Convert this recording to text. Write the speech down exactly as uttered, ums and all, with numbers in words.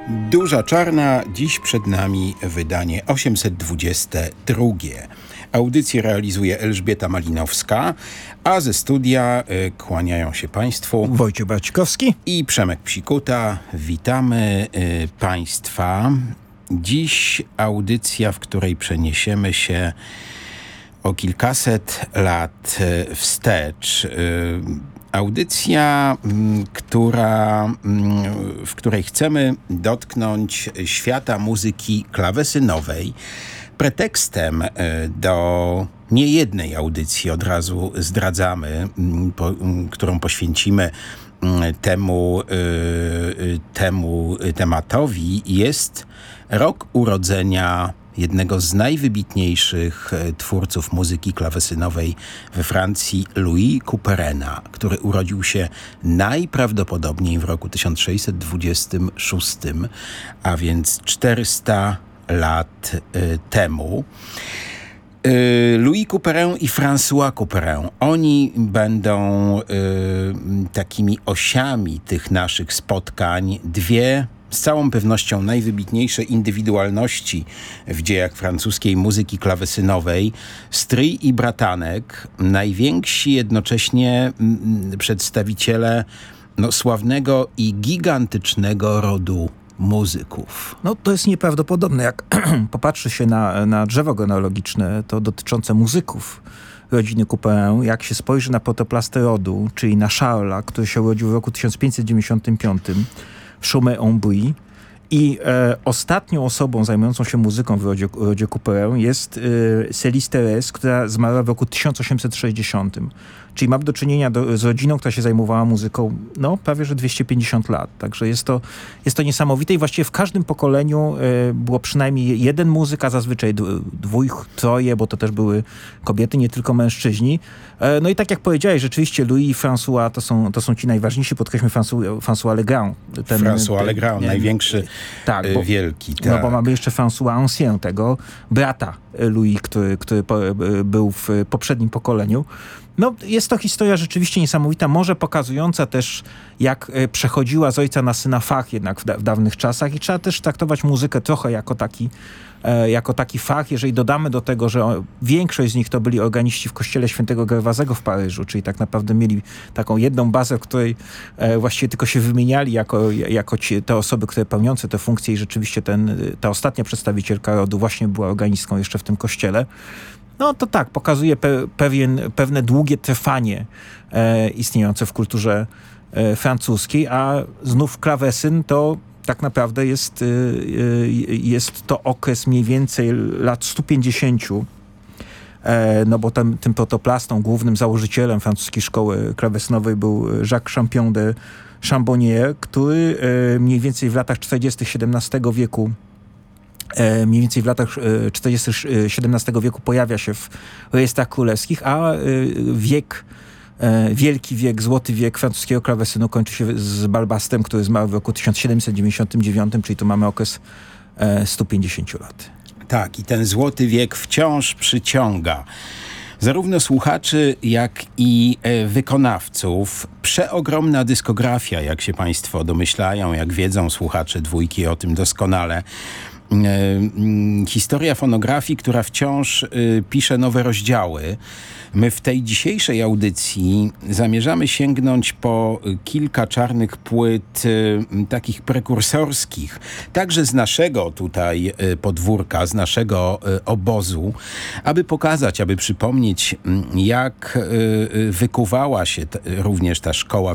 Duża Czarna, dziś przed nami wydanie osiemset dwudzieste drugie. Audycję realizuje Elżbieta Malinowska, a ze studia y, kłaniają się Państwu Wojciech Barcikowski i Przemek Psikuta. Witamy y, Państwa. Dziś audycja, w której przeniesiemy się o kilkaset lat y, wstecz. Y, Audycja, która, w której chcemy dotknąć świata muzyki klawesynowej. Pretekstem do niejednej audycji, od razu zdradzamy, po, którą poświęcimy temu, temu tematowi, jest rok urodzenia jednego z najwybitniejszych twórców muzyki klawesynowej we Francji, Louis Couperena, który urodził się najprawdopodobniej w roku tysiąc sześćset dwudziestym szóstym, a więc czterysta lat y, temu. Y, Louis Couperin i François Couperin, oni będą y, takimi osiami tych naszych spotkań. Dwie z całą pewnością najwybitniejsze indywidualności w dziejach francuskiej muzyki klawesynowej, stryj i bratanek, najwięksi jednocześnie przedstawiciele no, sławnego i gigantycznego rodu muzyków. No to jest nieprawdopodobne. Jak popatrzy się na, na drzewo genealogiczne, to dotyczące muzyków rodziny Couperin, jak się spojrzy na protoplastę rodu, czyli na Charlesa, który się urodził w roku tysiąc pięćset dziewięćdziesiątym piątym, w Chaumet-en-Brie, i e, ostatnią osobą zajmującą się muzyką w rodzie, rodzie Couperin jest e, Céline Thérèse, która zmarła w roku tysiąc osiemset sześćdziesiątym. Czyli mamy do czynienia do, z rodziną, która się zajmowała muzyką no prawie że dwieście pięćdziesiąt lat. Także jest to, jest to niesamowite i właściwie w każdym pokoleniu e, było przynajmniej jeden muzyk, a zazwyczaj dwóch, troje, bo to też były kobiety, nie tylko mężczyźni. E, no i tak jak powiedziałeś, rzeczywiście Louis i François to są, to są ci najważniejsi, podkreślmy François, François Legrand. Ten, François ten, Legrand, nie, największy, tak, bo, wielki. Tak. No bo mamy jeszcze François Ancien, tego brata Louis, który, który po, był w poprzednim pokoleniu. No, jest to historia rzeczywiście niesamowita, może pokazująca też, jak przechodziła z ojca na syna fach jednak w, da- w dawnych czasach i trzeba też traktować muzykę trochę jako taki, e, jako taki fach. Jeżeli dodamy do tego, że o, większość z nich to byli organiści w kościele świętego Gerwazego w Paryżu, czyli tak naprawdę mieli taką jedną bazę, w której e, właściwie tylko się wymieniali jako, jako ci, te osoby, które pełniące te funkcje i rzeczywiście ten, ta ostatnia przedstawicielka rodu właśnie była organistką jeszcze w tym kościele. No to tak, pokazuje pe- pewien, pewne długie trwanie e, istniejące w kulturze e, francuskiej, a znów klawesyn to tak naprawdę jest, e, jest to okres mniej więcej lat stu pięćdziesięciu, e, no bo tam, tym protoplastą, głównym założycielem francuskiej szkoły klawesynowej był Jacques Champion de Chambonnier, który e, mniej więcej w latach czterdziestych siedemnastego wieku mniej więcej w latach czterdziestych siedemnastego wieku pojawia się w rejestrach królewskich, a wiek, wielki wiek, złoty wiek francuskiego klawesynu kończy się z Balbastem, który zmarł w roku tysiąc siedemset dziewięćdziesiątym dziewiątym, czyli tu mamy okres stu pięćdziesięciu lat. Tak, i ten złoty wiek wciąż przyciąga zarówno słuchaczy, jak i e, wykonawców. Przeogromna dyskografia, jak się Państwo domyślają, jak wiedzą słuchacze dwójki o tym doskonale. Historia fonografii, która wciąż y, pisze nowe rozdziały. My w tej dzisiejszej audycji zamierzamy sięgnąć po kilka czarnych płyt y, takich prekursorskich, także z naszego tutaj y, podwórka, z naszego y, obozu, aby pokazać, aby przypomnieć, y, jak y, wykuwała się t- również ta szkoła